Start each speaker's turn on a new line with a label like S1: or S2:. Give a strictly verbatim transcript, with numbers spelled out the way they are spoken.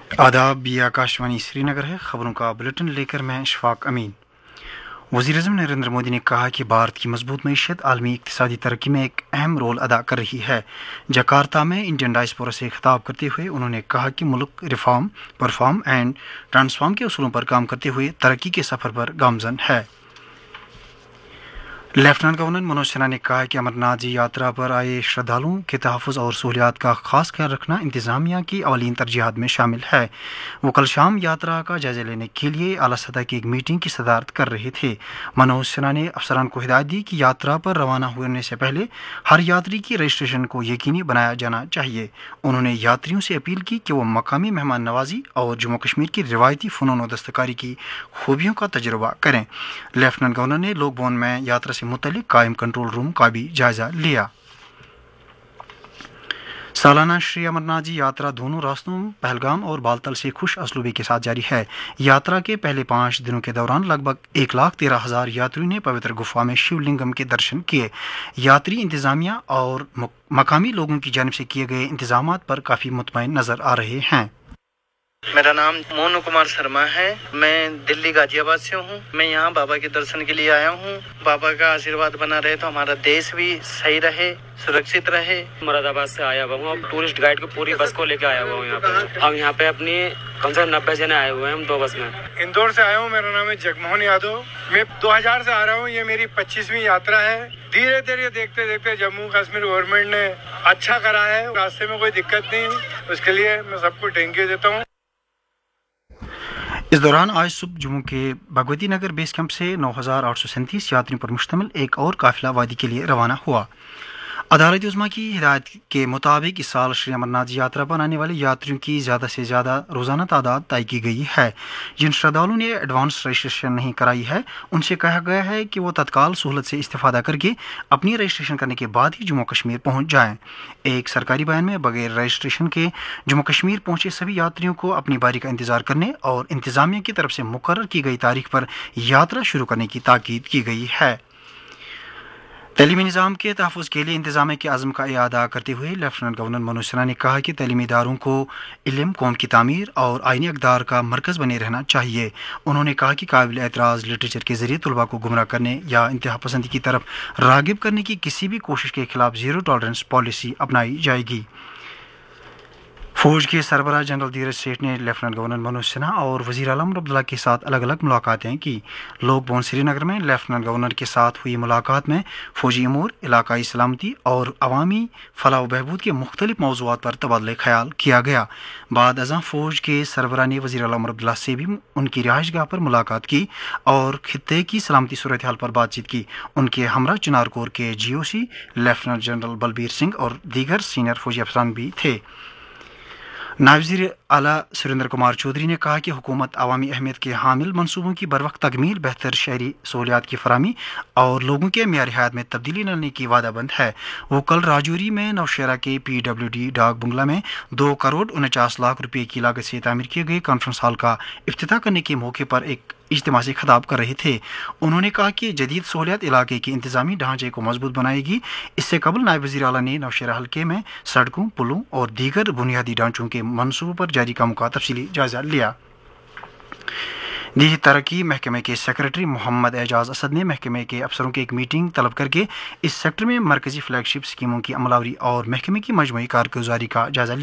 S1: आदाब, ये आकाशवाणी श्रीनगर है। खबरों का बुलेटिन लेकर मैं इशफाक अमीन। वज़ीर-ए-आज़म नरेंद्र मोदी ने कहा कि भारत की मजबूत मईशत आलमी इक़्तिसादी तरक्की में एक अहम रोल अदा कर रही है। जकार्ता में इंडियन डायस्पोरा से खिताब करते हुए उन्होंने कहा कि मुल्क रिफॉर्म, परफॉर्म एंड ट्रांसफॉर्म के उसूलों पर काम करते हुए तरक्की के सफ़र पर गामज़न है। लेफ्टिनेंट गवर्नर मनोज सिन्हा ने कहा कि अमरनाथ जी यात्रा पर आए श्रद्धालुओं के तहफ़्फ़ुज़ और सहूलियात का खास ख्याल रखना इंतज़ामिया की अवलीन तरजीहात में शामिल है। वो कल शाम यात्रा का जायज़ा लेने के लिए आला सतह की एक मीटिंग की सदारत कर रहे थे। मनोज सिन्हा ने अफसरान को हिदायत दी कि यात्रा पर रवाना होने से पहले हर यात्री की रजिस्ट्रेशन को यकीनी बनाया जाना चाहिए। उन्होंने यात्रियों से अपील की कि वो मकामी मेहमान नवाजी और जम्मू कश्मीर की रिवायती फ़नून और दस्तकारी की खूबियों का तजुर्बा करें। लेफ्टिनेंट गवर्नर ने लोक भवन में यात्रा से मुतल्लिक कायम कंट्रोल रूम का भी जायजा लिया। सालाना श्री अमरनाथ जी यात्रा दोनों रास्तों पहलगाम और बालतल से खुश असलूबी के साथ जारी है। यात्रा के पहले पाँच दिनों के दौरान लगभग एक लाख तेरह हजार यात्रियों ने पवित्र गुफा में शिवलिंगम के दर्शन किए। यात्री इंतजामिया और मकामी लोगों की जानिब से किए गए इंतजामात पर काफ़ी मुतमईन नज़र आ रहे हैं।
S2: मेरा नाम मोनू कुमार शर्मा है। मैं दिल्ली गाजियाबाद से हूँ। मैं यहाँ बाबा के दर्शन के लिए आया हूँ। बाबा का आशीर्वाद बना रहे तो हमारा देश भी सही रहे, सुरक्षित रहे।
S3: मुरादाबाद से आया हुआ हूँ। टूरिस्ट गाइड को पूरी बस को लेकर आया हुआ हूँ यहाँ पे। हम यहाँ पे अपनी कम से कम नब्बे जने आए हुए हैं हम दो बस में।
S4: इंदौर से आया हूँ। मेरा नाम है जगमोहन यादव। मैं दो हज़ार से आ रहा हूँ। ये मेरी पच्चीसवीं यात्रा है। धीरे धीरे देखते देखते जम्मू कश्मीर गवर्नमेंट ने अच्छा करा है। रास्ते में कोई दिक्कत नहीं, उसके लिए मैं सबको थैंक यू देता हूँ।
S1: इस दौरान आज सुबह जम्मू के भगवती नगर बेस कैंप से नौ हज़ार आठ सौ सैंतीस यात्रियों पर मुश्तमिल एक और काफिला वादी के लिए रवाना हुआ। अदालत उज़्मा की हिदायत के मुताबिक इस साल श्री अमरनाथ जी यात्रा पर आने वाले यात्रियों की ज़्यादा से ज़्यादा रोज़ाना तादाद तय की गई है। जिन श्रद्धालुओं ने एडवांस रजिस्ट्रेशन नहीं कराई है उनसे कहा गया है कि वो तत्काल सहूलत से इस्तेफादा करके अपनी रजिस्ट्रेशन करने के बाद ही जम्मू कश्मीर पहुँच जाएँ। एक सरकारी बयान में बगैर रजिस्ट्रेशन के जम्मू कश्मीर पहुँचे सभी यात्रियों को अपनी बारी का इंतज़ार करने और इंतज़ामिया की तरफ से मुकर्रर की गई तारीख पर यात्रा शुरू करने की ताकीद की गई है। तलीमी निज़ाम के तहफ़्फ़ुज़ के लिए इंतज़ामिया के अज़्म का इआदा करते हुए लेफ्टिनेंट गवर्नर मनोज सिन्हा ने कहा कि तलीमी इदारों को इल्म, कौम की तामीर और आइनी अक़दार का मरकज़ बने रहना चाहिए। उन्होंने कहा कि काबिल एतराज़ लिटरेचर के ज़रिए तलबा को गुमराह करने या इंतहा पसंदी की तरफ राग़िब करने की किसी भी कोशिश के खिलाफ ज़ीरो टॉलरेंस पॉलिसी अपनाई जाएगी। फौज के सरबराह जनरल धीरज सेठ ने लेफ्टिनेंट गवर्नर मनोज सिन्हा और वज़ीर आला अब्दुल्ला के साथ अलग अलग मुलाकातें की। लोक भवन श्रीनगर में लेफ्टिनेंट गवर्नर के साथ हुई मुलाकात में फ़ौजी अमूर, इलाकाई सलामती और अवामी फलाह व बहबूद के मुख्तलिफ मौज़ूआत पर तबादला ख्याल किया गया। बाद अज़ां फ़ौज के सरबराह ने वज़ीर आला अब्दुल्ला से भी उनकी रिहाइश गाह पर मुलाकात की और खित्ते की सलामती सूरत हाल पर बातचीत की। उनके हमरा चिनार कोर के जी ओ सी लेफ्टिनेंट जनरल बलबीर सिंह और दीगर सीनियर फ़ौजी अफसरान भी थे। नायब वज़ीर आला सुरेंद्र कुमार चौधरी ने कहा कि हुकूमत अवामी अहमियत के हामिल मनसूबों की बरवक्त तकमील, बेहतर शहरी सहूलियात की फराहमी और लोगों के मेयार हयात में तब्दीली लाने की वादाबंद है। वो कल राजौरी में नौशहरा के पी डब्ल्यू डी डाक बंगला में दो करोड़ उनचास लाख रुपये की लागत से तामीर किए गए कॉन्फ्रेंस हॉल का इफ्तिताह करने के मौके पर एक इज्तिमा से खिताब कर रहे थे। उन्होंने कहा कि जदीद सहूलियात इलाके के इंतजामी ढांचे को मजबूत बनाएगी। इससे कबल नायब वज़ीर आला ने नौशहरा हल्के में सड़कों, पुलों और दीगर बुनियादी ढांचों के मनसूबों पर जारी कामों का तफसीली जायजा लिया। देही तरक्की महकमे के सेक्रेटरी मोहम्मद एजाज असद ने महकमे के अफसरों की एक मीटिंग तलब करके इस सेक्टर में मरकजी फ्लैगशिप स्कीमों की अमलावरी और महकमे की मजमूई कारगुजारी का जायजा लिया।